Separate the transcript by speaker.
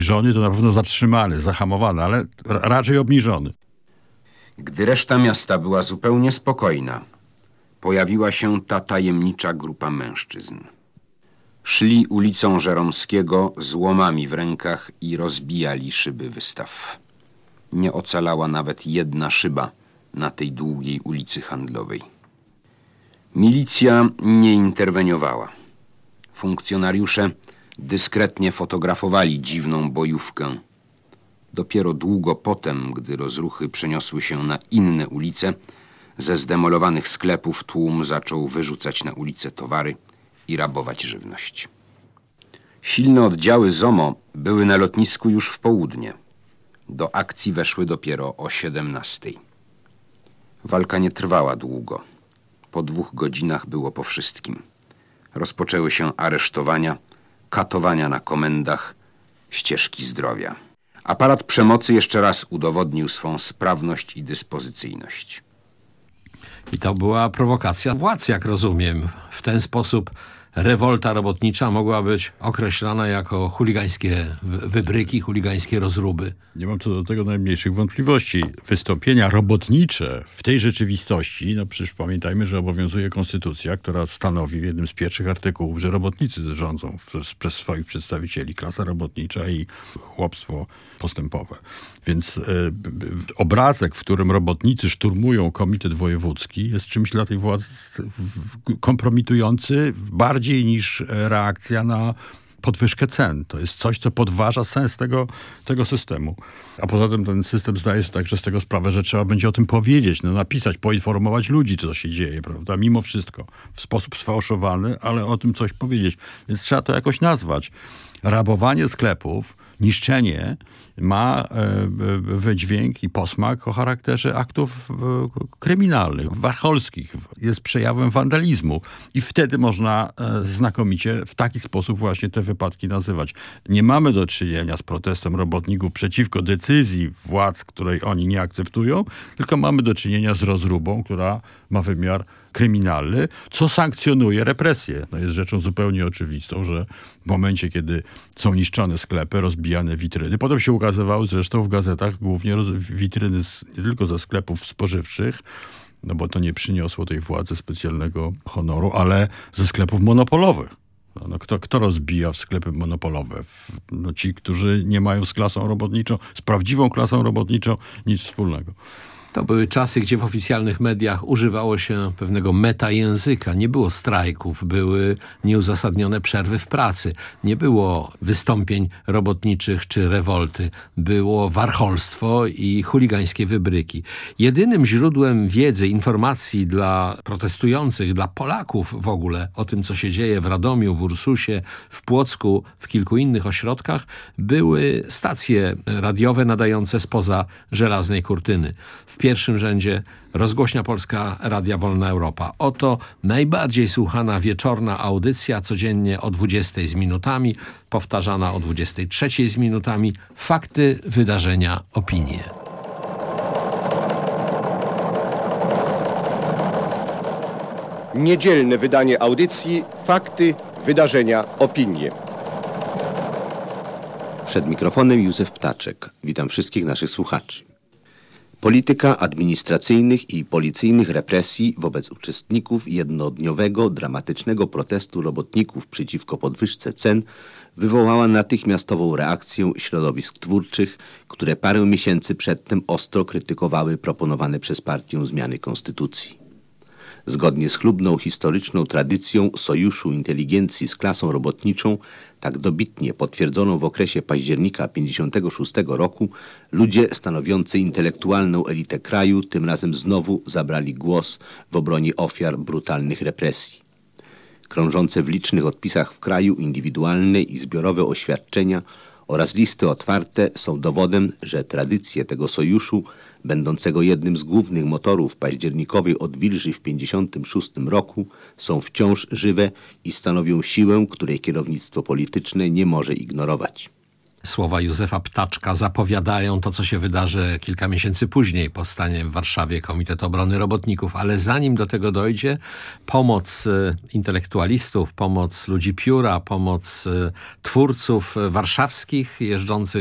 Speaker 1: Żony to na pewno zatrzymany, zahamowany, ale raczej obniżony.
Speaker 2: Gdy reszta miasta była zupełnie spokojna, pojawiła się ta tajemnicza grupa mężczyzn. Szli ulicą Żeromskiego z łomami w rękach i rozbijali szyby wystaw. Nie ocalała nawet jedna szyba na tej długiej ulicy handlowej. Milicja nie interweniowała. Funkcjonariusze dyskretnie fotografowali dziwną bojówkę. Dopiero długo potem, gdy rozruchy przeniosły się na inne ulice, ze zdemolowanych sklepów tłum zaczął wyrzucać na ulicę towary i rabować żywność. Silne oddziały ZOMO były na lotnisku już w południe. Do akcji weszły dopiero o 17:00. Walka nie trwała długo. Po 2 godzinach było po wszystkim. Rozpoczęły się aresztowania, katowania na komendach, ścieżki zdrowia. Aparat przemocy jeszcze raz udowodnił swą sprawność i dyspozycyjność.
Speaker 3: I to była prowokacja władz, jak rozumiem. W ten sposób rewolta robotnicza mogła być określana jako chuligańskie wybryki, chuligańskie rozruby.
Speaker 1: Nie mam co do tego najmniejszych wątpliwości. Wystąpienia robotnicze w tej rzeczywistości, no przecież pamiętajmy, że obowiązuje konstytucja, która stanowi w jednym z pierwszych artykułów, że robotnicy rządzą przez swoich przedstawicieli, klasa robotnicza i chłopstwo postępowe. Więc obrazek, w którym robotnicy szturmują komitet wojewódzki, jest czymś dla tej władzy kompromitujący bardziej niż reakcja na podwyżkę cen. To jest coś, co podważa sens tego systemu. A poza tym ten system zdaje sobie także z tego sprawę, że trzeba będzie o tym powiedzieć, napisać, poinformować ludzi, co się dzieje, prawda? Mimo wszystko. W sposób sfałszowany, ale o tym coś powiedzieć. Więc trzeba to jakoś nazwać. Rabowanie sklepów, niszczenie ma wydźwięk i posmak o charakterze aktów kryminalnych, warcholskich. Jest przejawem wandalizmu. I wtedy można znakomicie w taki sposób właśnie te wypadki nazywać. Nie mamy do czynienia z protestem robotników przeciwko decyzji władz, której oni nie akceptują, tylko mamy do czynienia z rozróbą, która ma wymiar kryminalny, co sankcjonuje represję. No jest rzeczą zupełnie oczywistą, że w momencie, kiedy są niszczone sklepy, rozbijane witryny, potem się ukazywały zresztą w gazetach głównie witryny nie tylko ze sklepów spożywczych, no bo to nie przyniosło tej władzy specjalnego honoru, ale ze sklepów monopolowych. No, kto rozbija w sklepy monopolowe? No, ci, którzy nie mają z klasą robotniczą, z prawdziwą klasą robotniczą nic wspólnego.
Speaker 3: To były czasy, gdzie w oficjalnych mediach używało się pewnego metajęzyka. Nie było strajków, były nieuzasadnione przerwy w pracy. Nie było wystąpień robotniczych czy rewolty. Było warcholstwo i chuligańskie wybryki. Jedynym źródłem wiedzy, informacji dla protestujących, dla Polaków w ogóle o tym, co się dzieje w Radomiu, w Ursusie, w Płocku, w kilku innych ośrodkach, były stacje radiowe nadające spoza żelaznej kurtyny. W pierwszym rzędzie Rozgłośnia Polska Radia Wolna Europa. Oto najbardziej słuchana wieczorna audycja, codziennie o 20 z minutami, powtarzana o 23 z minutami. Fakty, wydarzenia, opinie.
Speaker 4: Niedzielne wydanie audycji Fakty, wydarzenia, opinie.
Speaker 5: Przed mikrofonem Józef Ptaczek. Witam wszystkich naszych słuchaczy. Polityka administracyjnych i policyjnych represji wobec uczestników jednodniowego, dramatycznego protestu robotników przeciwko podwyżce cen wywołała natychmiastową reakcję środowisk twórczych, które parę miesięcy przedtem ostro krytykowały proponowane przez partię zmiany konstytucji. Zgodnie z chlubną historyczną tradycją sojuszu inteligencji z klasą robotniczą, tak dobitnie potwierdzoną w okresie października 1956 roku, ludzie stanowiący intelektualną elitę kraju tym razem znowu zabrali głos w obronie ofiar brutalnych represji. Krążące w licznych odpisach w kraju indywidualne i zbiorowe oświadczenia oraz listy otwarte są dowodem, że tradycje tego sojuszu, będącego jednym z głównych motorów październikowej odwilży w 1956 roku, są wciąż żywe i stanowią siłę, której kierownictwo polityczne nie może ignorować.
Speaker 3: Słowa Józefa Ptaczka zapowiadają to, co się wydarzy kilka miesięcy później. Powstanie w Warszawie Komitet Obrony Robotników, ale zanim do tego dojdzie, pomoc intelektualistów, pomoc ludzi pióra, pomoc twórców warszawskich jeżdżących